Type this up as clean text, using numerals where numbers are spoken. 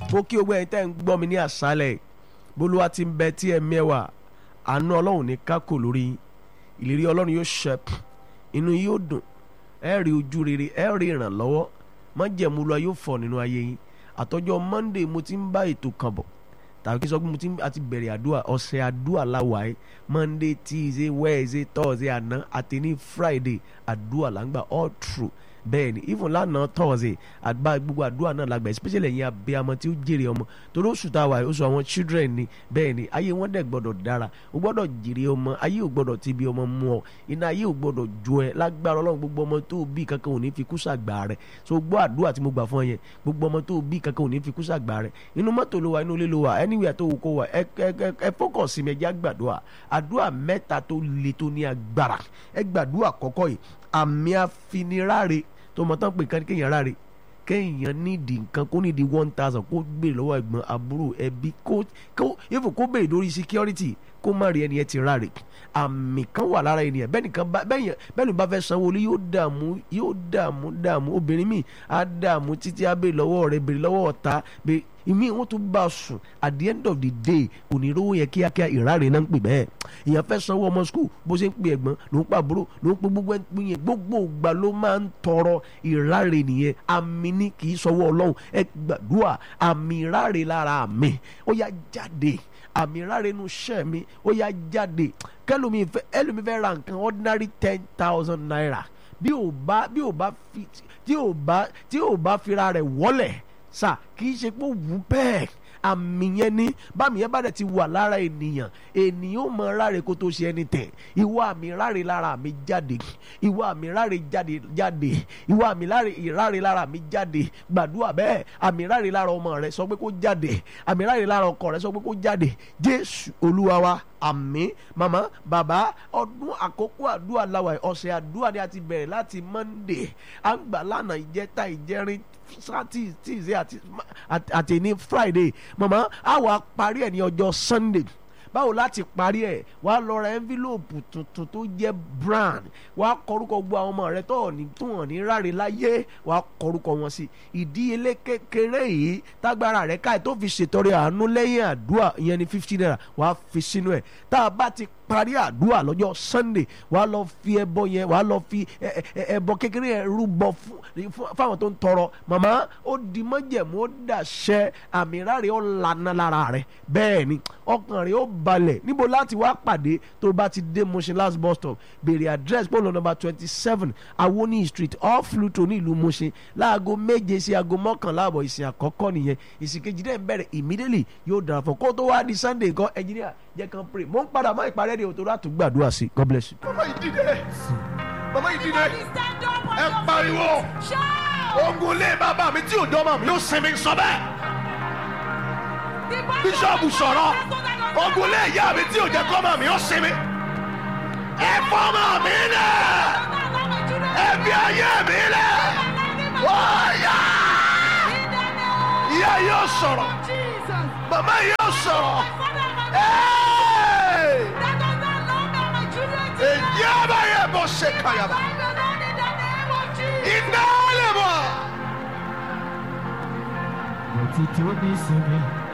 mo kí ogbó ẹ̀yin tẹ́ ń gbọ́ mi ní àṣálẹ̀ bólúwa ti ń bẹ tí ẹ̀mí ẹ̀ wà àánú ọlọ́run ní kákò lórí ìlérí ọlọ́run yóò ṣẹ inú yóò dùn ẹ rí ojú rere ẹ rí ìrànlọ́wọ́ májẹ̀mú Olúwa yóò fọ̀ nínú ayé yín àtọjọ́ Monday mo ti ń bá ètò kan bọ̀ tàbí kí n sọ pé mo ti àti bẹ̀rẹ̀ àdúrà ọ̀sẹ̀ àdúrà láwàá Monday Tuesday Wednesday Thursday àná àti ní Friday àdúrà là ń gbà all through bẹ́ẹ̀ ni even lánàá Thursday àgbà gbogbo àdúrà náà lágbà especially ẹ̀yin abiyamọ tí ó jèrè ọmọ torí oṣù tá a wà oṣù àwọn children ni bẹ́ẹ̀ ni ayé wọn dẹ̀ gbọ́dọ̀ dára o gbọ́dọ̀ jèrè ọmọ ayé ò gbọ́dọ̀ ti bí ọmọ mú ọ iná ayé ò gbọ́dọ̀ jó ẹ lágbára Ọlọ́run gbogbo ọmọ tó bí kankan ò ní fi kú sàgbà rẹ so gbọ́ àdúrà tí mo gbà fún ọ yẹn gbogbo ọmọ tó bí kankan ò ní fi kú sàgbà rẹ inú mọ́tò ló wà inú ilé ló wà anywhere tó wù kó wà ẹ focus sí mi ẹ jẹ́ àgbàdua àdúrà mẹ́ta tó le tó ní agbára ẹ gbàdúrà kọ́kọ́ yìí àmì àfiniráre tó mọ tán pé kéèyàn ráre kéèyàn nídìí nǹkan kó nídìí 1000 kó gbé lọ́wọ́ ẹ̀gbọ́n àbúrò ẹbí kó béèrè lórí security kó má rí ẹni ẹ ti ráre àmì kan wà lára ènìyàn bẹ́ẹ̀ ló bá fẹ́ sanwó olé yóò dààmú obìnrin mi á dààmú títí á béèrè lọ́wọ́ rẹ̀ béèrè lọ́wọ́ ọ̀tá ìmí wọn tún bá a sùn at the end of the day onírówó yẹn kíákíá ìráre náà ń pè bẹ́ẹ̀ èèyàn fẹ́ sanwó ọmọ skul bó ṣe ń pè ẹ̀gbọ́n ló ń pa àbúrò ló ń pe gbogbo ẹni yẹn gbogbo ìgbà ló máa ń tọrọ ìráre nìyẹn àmì ní kì í sọwọ́ Ọlọ́run ẹ gbàdúrà àmì ìráre lára mi ó yá jáde àmì ìráre inú iṣẹ́ mi ó yá jáde ẹlòmíì fẹ́ ra nǹkan ordinary 10,000 naira bí ò bá fira rẹ̀ wọ́lẹ̀ sà kì í ṣe pé ó wù bẹ́ẹ̀ àmì yẹn ni bámi yẹn bá dẹ̀ ti wà lára ènìyàn ó mọ ráre kó tó ṣe ẹni tẹ̀ ìwọ àmì ráre lára mi jáde ìwọ àmì ráre jáde ìwọ àmì ráre lára mi jáde gbàdúrà bẹ́ẹ̀ àmì ráre lára ọmọ rẹ sọ pé kó jáde àmì ráre lára ọkọ rẹ sọ pé kó jáde Jésù Olúwa wa àmín màmá bàbá ọdún àkókò àdúrà láwa ọ̀sẹ̀ àdúrà ni a ti bẹ̀rẹ̀ láti Monday àgbà lánàá ìjẹta ìjẹrin Tuesday àti ní Friday màmá àwa parí ẹ̀ ní ọjọ́ Sunday báwo láti parí ẹ̀ wàá lọ ra envelope tuntun tó jẹ́ brand wàá kọrúkọ gbogbo àwọn ọmọ rẹ tó hàn ní ráre láyé wàá kọrúkọ wọn sí ìdíyelé kékeré yìí tágbára rẹ káì tó fi ṣètọrẹ àánú lẹ́yìn àdúrà ìyẹn ní 50 naira wàá fi sínú ẹ̀ tá a bá ti parí àdúrà lọ́jọ́ Sunday wàá lọ fi ẹbọ yẹn wàá lọ fi ẹbọ kékeré yẹn rúbọ fáwọn tó ń tọrọ màmá ó di májẹ̀mú ó dàṣẹ àmì ráre ó lànà lára rẹ bẹ́ẹ̀ ni ọkàn rẹ ó balẹ̀ níbo láti wá pàdé tó bá ti dé Mushin last bus stop béèrè address polo number 27 Awoni street off Luto ní ìlú Mushin láago 7 sí aago 11 àbọ̀ ìsìn àkọ́kọ́ nìyẹn ìsìn kejì dẹ̀ ń bẹ̀rẹ̀ immediately yóò dára fún kó tó wá di Sunday nǹkan engineer jẹ́ kan pray mo ń padà má ìparẹ́ de òtò láti gbàdúrà sí God bless you. Mama yìí dìde ẹ pariwo ogun lé bàbá mi tí ò dọ́mọ̀ mi yóò sinmi sọ bẹ́ẹ̀ bíṣọ́ọ̀bù sọ̀rọ̀ ogun lé ìyá mi tí ò jẹ́ kọ́mọ̀ mi yóò sinmi ẹ fọ́mọ̀ mi lẹ̀ ẹ bí ayé mi lẹ̀ wọ́ọ̀yà ìyá yóò sọ̀rọ̀ màmá yóò sọ̀rọ̀ Enyaba yebo sekayaba. Inaleba. Ti tóbi sí mi.